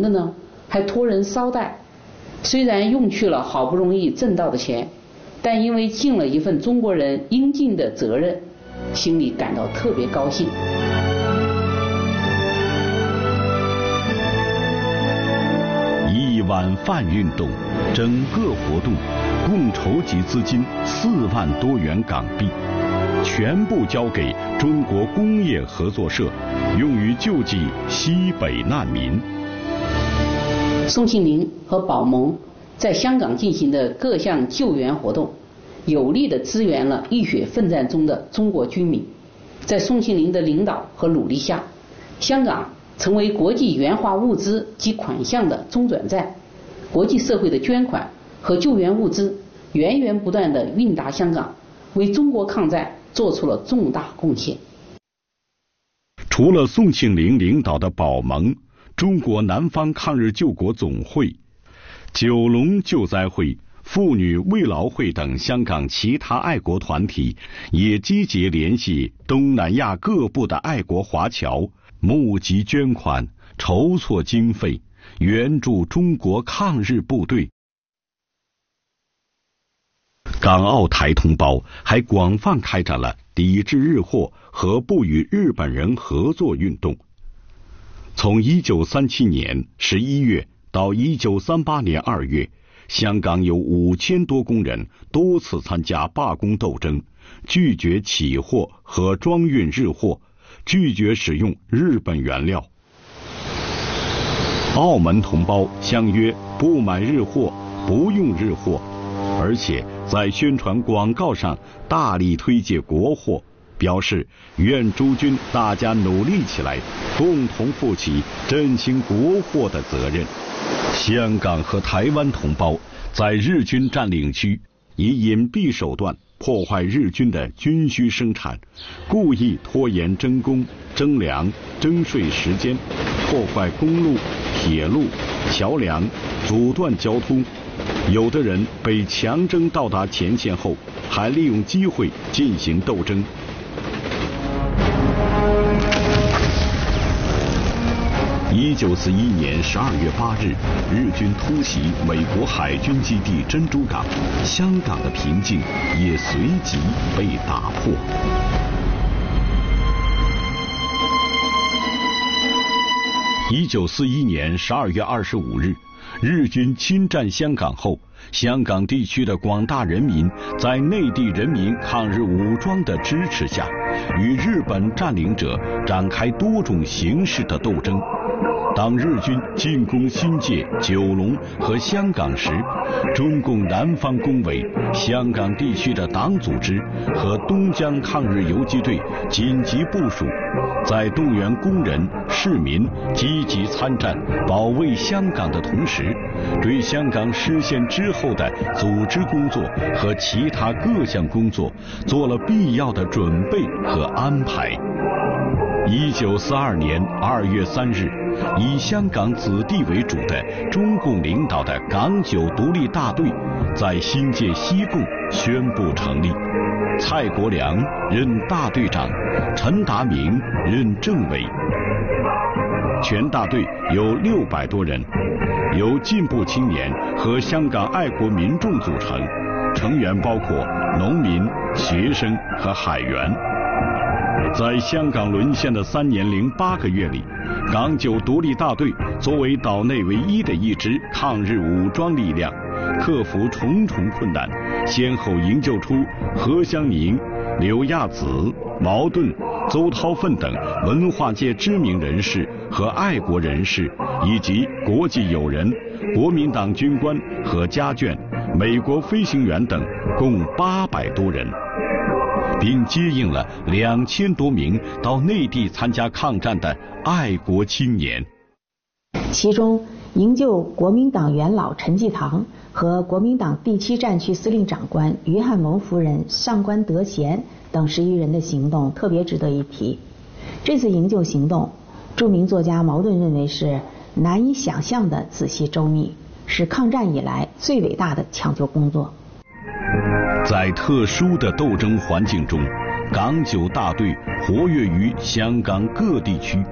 的呢，还托人捎带。虽然用去了好不容易挣到的钱，但因为尽了一份中国人应尽的责任，心里感到特别高兴。 一碗饭运动整个活动共筹集资金4万多元港币，全部交给中国工业合作社，用于救济西北难民。 宋庆龄和保蒙在香港进行的各项救援活动，有力地支援了浴血奋战中的中国军民。在宋庆龄的领导和努力下，香港成为国际援华物资及款项的中转站，国际社会的捐款和救援物资源源不断地运达香港，为中国抗战做出了重大贡献。 除了宋庆龄领导的保蒙、中国南方抗日救国总会、九龙救灾会、妇女慰劳会等香港其他爱国团体，也积极联系东南亚各部的爱国华侨，募集捐款，筹措经费，援助中国抗日部队。港澳台同胞还广泛开展了抵制日货和不与日本人合作运动。从1937年11月到1938年2月，香港有5000多工人多次参加罢工斗争，拒绝起货和装运日货，拒绝使用日本原料。澳门同胞相约不买日货，不用日货，而且在宣传广告上大力推介国货，表示愿诸君大家努力起来，共同负起振兴国货的责任。香港和台湾同胞在日军占领区以隐蔽手段破坏日军的军需生产，故意拖延征工、征粮、征税时间，破坏公路、铁路、桥梁，阻断交通。有的人被强征到达前线后，还利用机会进行斗争。1941年12月8日，日军突袭美国海军基地珍珠港，香港的平静也随即被打破。1941年12月25日，日军侵占香港后，香港地区的广大人民在内地人民抗日武装的支持下，与日本占领者展开多种形式的斗争。当日军进攻新界、九龙和香港时，中共南方工委、香港地区的党组织和东江抗日游击队紧急部署，在动员工人、市民积极参战、保卫香港的同时，对香港实现之后的组织工作和其他各项工作做了必要的准备和安排。1942年2月3日，以香港子弟为主的中共领导的港九独立大队在新界西贡宣布成立，蔡国良任大队长，陈达明任政委。全大队有600多人，由进步青年和香港爱国民众组成，成员包括农民、学生和海员。在香港沦陷的3年08个月里，港九独立大队作为岛内唯一的一支抗日武装力量，克服重重困难，先后营救出何香凝、柳亚子、茅盾、邹韬奋等文化界知名人士和爱国人士，以及国际友人、国民党军官和家眷、美国飞行员等，共800多人，并接应了2000多名到内地参加抗战的爱国青年。 其中，营救国民党元老陈济棠和国民党第7战区司令长官于汉谋夫人上官德贤等10余人的行动特别值得一提。这次营救行动，著名作家茅盾认为是难以想象的仔细周密，是抗战以来最伟大的抢救工作。 在特殊的斗争环境中，港九大队活跃于香港各地区，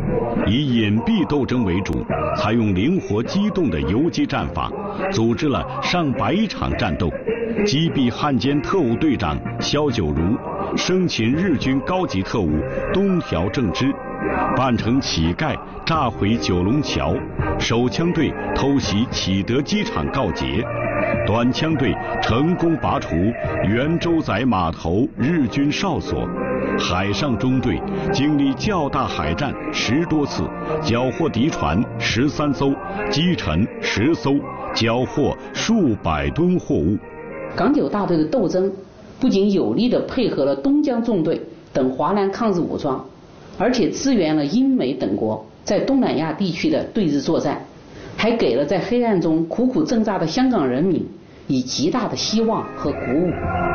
以隐蔽斗争为主，采用灵活机动的游击战法，组织了上百场战斗，击毙汉奸特务队长萧九如，生擒日军高级特务东条正之，扮成乞丐炸毁九龙桥，手枪队偷袭启德机场告捷，短枪队成功拔除袁州仔码头日军哨所，海上中队经历较大海战10多次，缴获敌船13艘，击沉10艘，缴获数百吨货物。 港九大队的斗争不仅有力地配合了东江纵队等华南抗日武装，而且支援了英美等国在东南亚地区的对日作战，还给了在黑暗中苦苦挣扎的香港人民以极大的希望和鼓舞。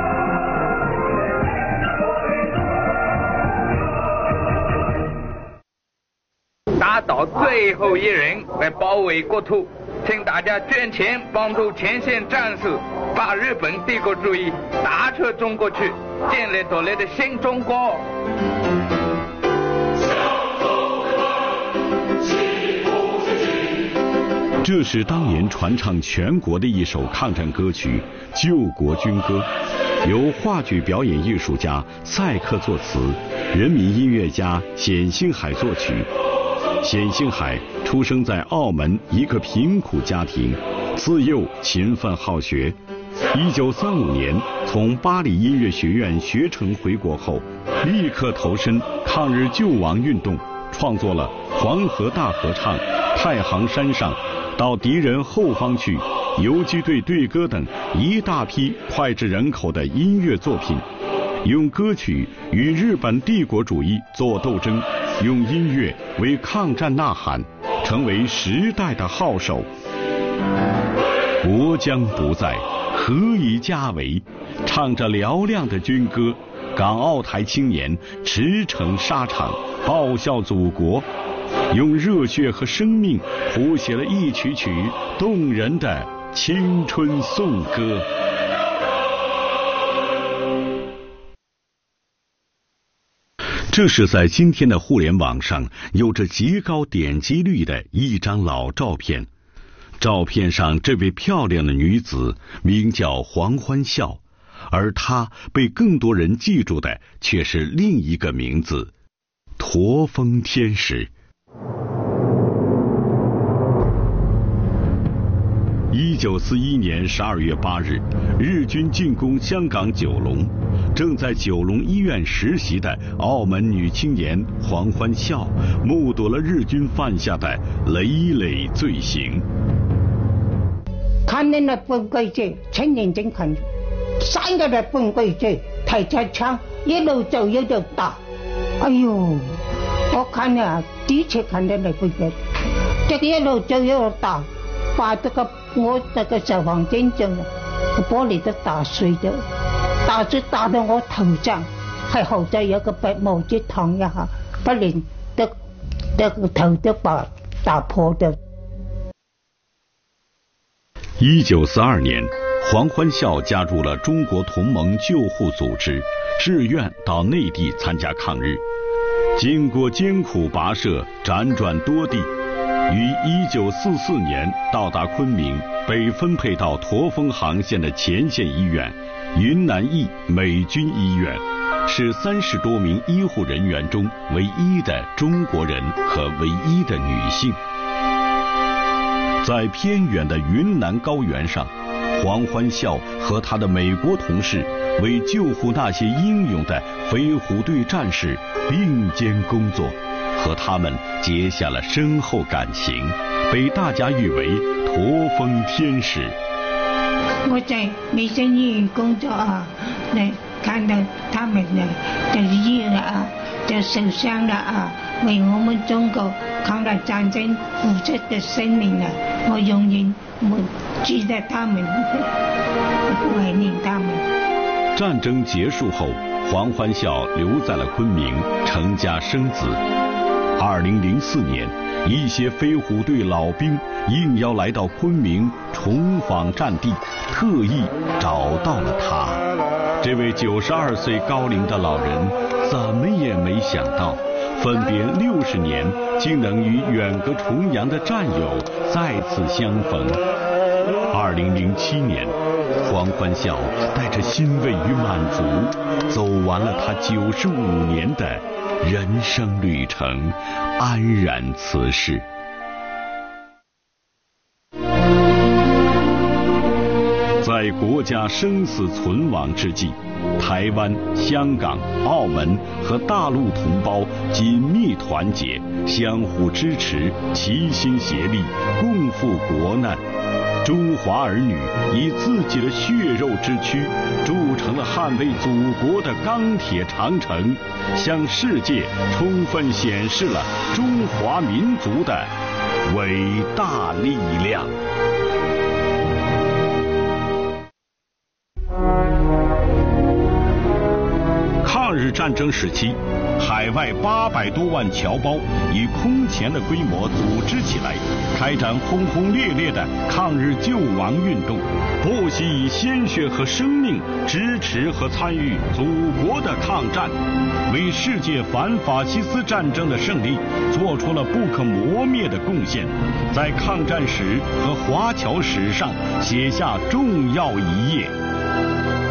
打倒最后一人来保卫国土，请大家捐钱帮助前线战士把日本帝国主义打出中国去，建立独立的新中国。 这是当年传唱全国的一首抗战歌曲《救国军歌》，由话剧表演艺术家赛克作词，人民音乐家冼星海作曲。冼星海出生在澳门一个贫苦家庭，自幼勤奋好学。1935年从巴黎音乐学院学成回国后，立刻投身抗日救亡运动，创作了《黄河大合唱》《太行山上》到敌人后方去、游击队对歌等一大批脍炙人口的音乐作品，用歌曲与日本帝国主义作斗争，用音乐为抗战呐喊，成为时代的号手。国将不在，何以家为？唱着嘹亮的军歌，港澳台青年驰骋沙场，报效祖国，用热血和生命谱写了一曲曲动人的青春颂歌。这是在今天的互联网上有着极高点击率的一张老照片。照片上这位漂亮的女子名叫黄欢笑，而她被更多人记住的却是另一个名字——驼峰天使。1941年12月8日，日军进攻香港九龙，正在九龙医院实习的澳门女青年黄欢笑，目睹了日军犯下的累累罪行。 看见日本鬼子青年警群，3個日本鬼子提着槍一路走一路打，哎呦！我看啊，第一次看到日本鬼子，這個一路走一路打，把我這個消防警長玻璃都打碎咗，打到我頭上，係好在有個白毛巾燙一下，不然個頭都打破咗。 1942年，黄欢笑加入了中国同盟救护组织，志愿到内地参加抗日。经过艰苦跋涉，辗转多地，于1944年到达昆明，被分配到驼峰航线的前线医院云南裔美军医院，是30多名医护人员中唯一的中国人和唯一的女性。在偏远的云南高原上，黄欢笑和他的美国同事为救护那些英勇的飞虎队战士并肩工作，和他们结下了深厚感情，被大家誉为驼峰天使。 我在卫生医院工作啊，看到他们在医院啊，就受伤了啊，为我们中国抗日战争付出的生命啊，我永远记得他们，怀念他们。 战争结束后，黄欢笑留在了昆明，成家生子。2004年，一些飞虎队老兵应邀来到昆明重访战地，特意找到了他。这位92岁高龄的老人怎么也没想到， 分别60年，竟能与远隔重洋的战友再次相逢。2007年，黄欢笑带着欣慰与满足，走完了他95年的人生旅程，安然辞世。在国家生死存亡之际，台湾、香港、澳门和大陆同胞紧密团结，相互支持，齐心协力，共赴国难。中华儿女以自己的血肉之躯筑成了捍卫祖国的钢铁长城，向世界充分显示了中华民族的伟大力量。抗日战争时期，海外800多万侨胞以空前的规模组织起来，开展轰轰烈烈的抗日救亡运动，不惜以鲜血和生命支持和参与祖国的抗战，为世界反法西斯战争的胜利做出了不可磨灭的贡献，在抗战史和华侨史上写下重要一页。